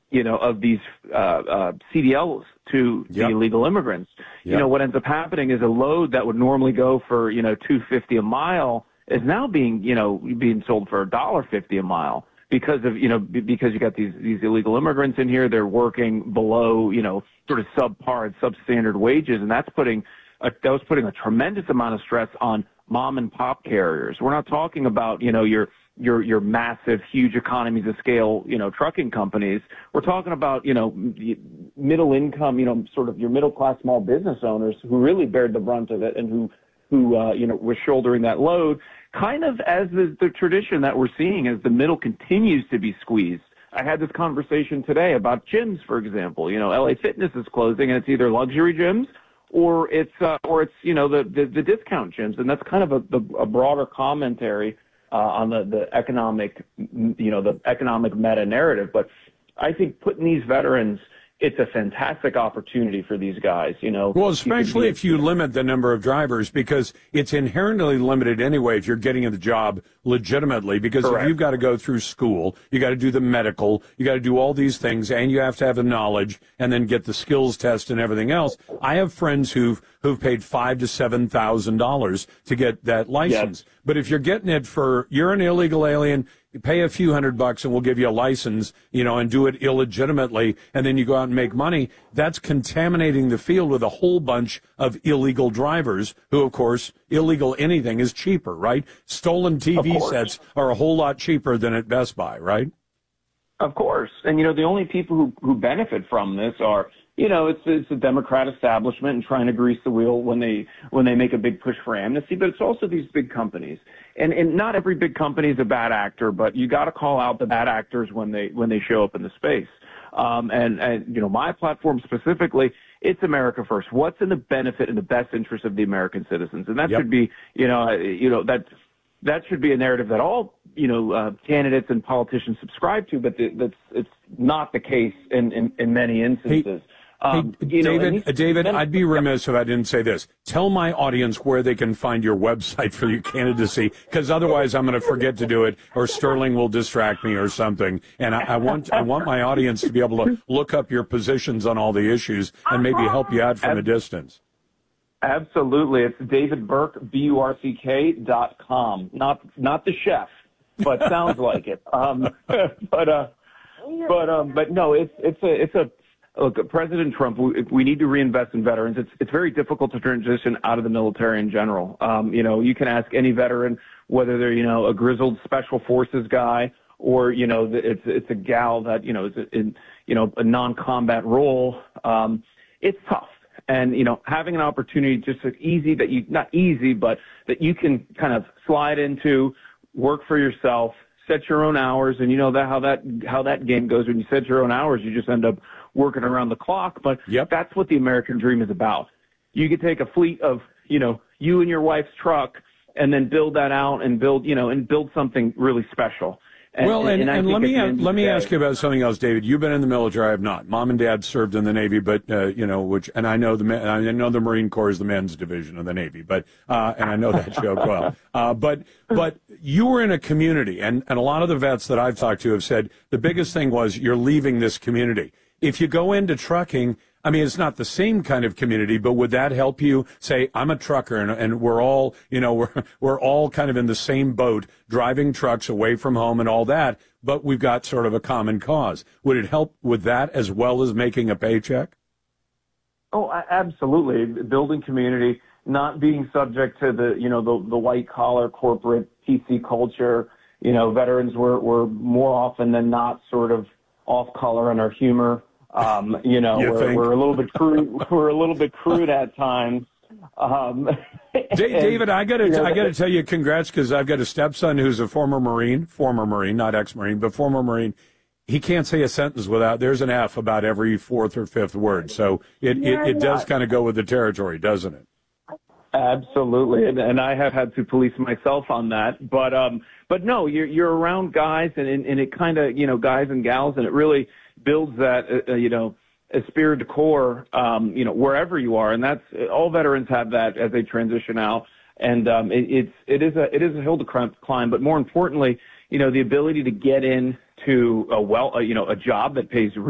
of these CDLs to the illegal immigrants. What ends up happening is a load that would normally go for, $2.50 a mile is now being sold for $1.50 a mile because you got these illegal immigrants in here. They're working below, sort of subpar and substandard wages, and that was putting a tremendous amount of stress on mom and pop carriers. We're not talking about, your massive, huge economies of scale, trucking companies. We're talking about, middle income, sort of your middle class small business owners who really bared the brunt of it and who were shouldering that load, kind of as the tradition that we're seeing as the middle continues to be squeezed. I had this conversation today about gyms, for example. LA Fitness is closing, and it's either luxury gyms or it's the discount gyms, and that's kind of a broader commentary on the economic meta narrative. But I think putting these veterans, it's a fantastic opportunity for these guys, Well, especially if you limit the number of drivers, because it's inherently limited anyway if you're getting the job legitimately, because Correct. if you've got to go through school, you got to do the medical, you got to do all these things, and you have to have the knowledge and then get the skills test and everything else. I have friends who've paid $5,000 to $7,000 to get that license. Yes. But if you're getting it you're an illegal alien, you pay a few $100 and we'll give you a license, and do it illegitimately, and then you go out and make money. That's contaminating the field with a whole bunch of illegal drivers who, of course, illegal anything is cheaper, right? Stolen TV sets are a whole lot cheaper than at Best Buy, right? Of course. And, the only people who benefit from this are, it's the Democrat establishment and trying to grease the wheel when they make a big push for amnesty, but it's also these big companies. And not every big company is a bad actor, but you got to call out the bad actors when they show up in the space. And my platform specifically, it's America First. What's in the benefit and the best interest of the American citizens? And that should be, that should be a narrative that all, candidates and politicians subscribe to, but it's not the case in many instances. David, I'd be remiss if I didn't say this. Tell my audience where they can find your website for your candidacy, because otherwise I'm going to forget to do it, or Sterling will distract me or something. And I want my audience to be able to look up your positions on all the issues and maybe help you out from a distance. Absolutely. It's davidburke.com. Not the chef, but sounds like it. But no, it's a look, President Trump, we need to reinvest in veterans. It's very difficult to transition out of the military in general. You can ask any veteran whether they're, a grizzled special forces guy or, it's a gal that, is in, a non-combat role. It's tough. And, having an opportunity just easy that not easy, but that you can kind of slide into, work for yourself, set your own hours. And how that game goes. When you set your own hours, you just end up working around the clock. But That's what the American dream is about. You could take a fleet of, you and your wife's truck and then build that out and build something really special. And let me ask you about something else, David. You've been in the military. I have not. Mom and Dad served in the Navy, but and I know the Marine Corps is the men's division of the Navy, but and I know that joke well. But you were in a community, and a lot of the vets that I've talked to have said the biggest thing was you're leaving this community. If you go into trucking, I mean, it's not the same kind of community, but would that help you say, I'm a trucker and we're all, we're all kind of in the same boat, driving trucks away from home and all that, but we've got sort of a common cause. Would it help with that as well as making a paycheck? Oh, absolutely. Building community, not being subject to the white collar corporate PC culture. Veterans were more often than not sort of off color in our humor. We're a little bit crude. We're a little bit crude at times. David, I gotta tell you, congrats, because I've got a stepson who's a former Marine, not ex-Marine, but former Marine. He can't say a sentence without there's an F about every fourth or fifth word. So it does kind of go with the territory, doesn't it? Absolutely, and I have had to police myself on that. But no, you're around guys, and it kind of guys and gals, and it really builds that esprit de corps wherever you are, and that's all veterans have that as they transition out, and it is a hill to climb, but more importantly, the ability to get into a job that pays